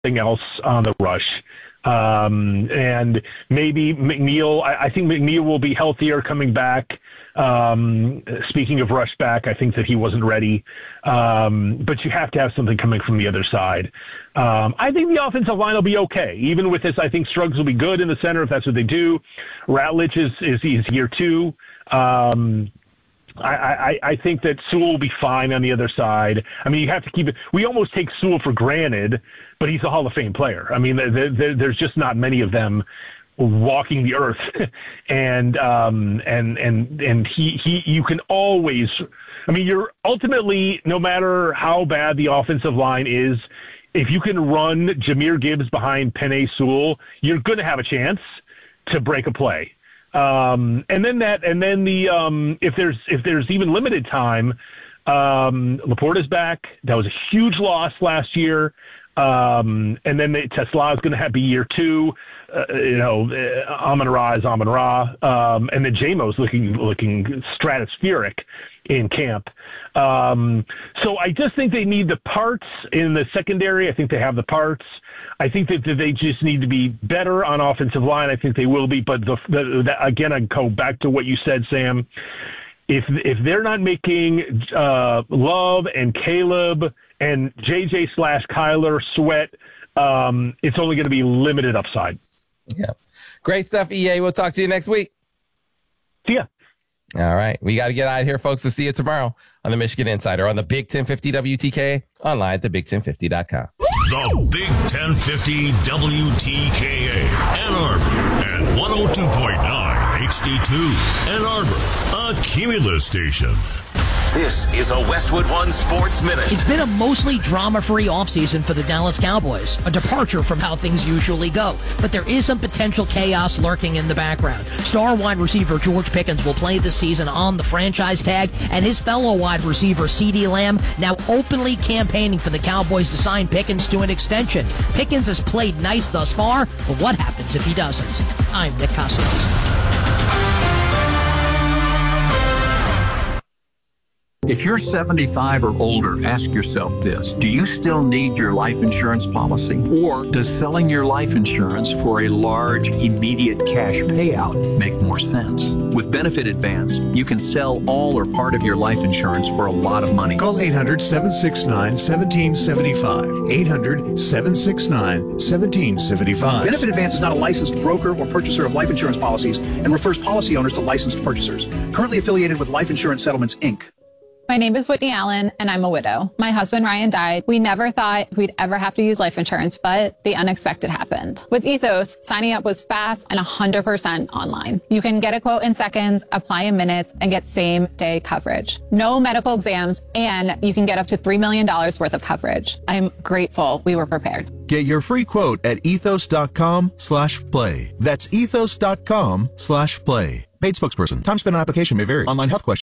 else on the rush. And maybe McNeil, I think McNeil will be healthier coming back. Speaking of rush back, I think that he wasn't ready. But you have to have something coming from the other side. I think the offensive line will be okay. Even with this, I think Scruggs will be good in the center if that's what they do. Ratledge is year 2. I think that Sewell will be fine on the other side. I mean, you have to keep it. We almost take Sewell for granted, but he's a Hall of Fame player. I mean, there's just not many of them walking the earth, and he you can always. I mean, you're ultimately, no matter how bad the offensive line is, if you can run Jahmyr Gibbs behind Penei Sewell, you're going to have a chance to break a play. And then if there's even limited time, Laporta's back. That was a huge loss last year. And then Tesla is going to be year 2. Amon-Ra is Amon-Ra. And then J-Mo's looking stratospheric in camp. So I just think they need the parts in the secondary. I think they have the parts. I think that they just need to be better on offensive line. I think they will be. But again, I go back to what you said, Sam. If they're not making Love and Caleb and JJ/Kyler sweat, it's only going to be limited upside. Yeah. Great stuff, EA. We'll talk to you next week. See ya. All right. We got to get out of here, folks. We'll see you tomorrow on the Michigan Insider on the Big 1050 WTK, online at thebig1050.com. The Big 1050 WTKA, Ann Arbor, and 102.9 HD2, Ann Arbor, a Cumulus station. This is a Westwood One Sports Minute. It's been a mostly drama-free offseason for the Dallas Cowboys, a departure from how things usually go. But there is some potential chaos lurking in the background. Star wide receiver George Pickens will play this season on the franchise tag, and his fellow wide receiver CeeDee Lamb now openly campaigning for the Cowboys to sign Pickens to an extension. Pickens has played nice thus far, but what happens if he doesn't? I'm Nick Cassius. If you're 75 or older, ask yourself this. Do you still need your life insurance policy? Or does selling your life insurance for a large, immediate cash payout make more sense? With Benefit Advance, you can sell all or part of your life insurance for a lot of money. Call 800-769-1775. 800-769-1775. Benefit Advance is not a licensed broker or purchaser of life insurance policies and refers policy owners to licensed purchasers. Currently affiliated with Life Insurance Settlements, Inc. My name is Whitney Allen, and I'm a widow. My husband, Ryan, died. We never thought we'd ever have to use life insurance, but the unexpected happened. With Ethos, signing up was fast and 100% online. You can get a quote in seconds, apply in minutes, and get same-day coverage. No medical exams, and you can get up to $3 million worth of coverage. I'm grateful we were prepared. Get your free quote at ethos.com/play. That's ethos.com/play. Paid spokesperson. Time spent on application may vary. Online health questions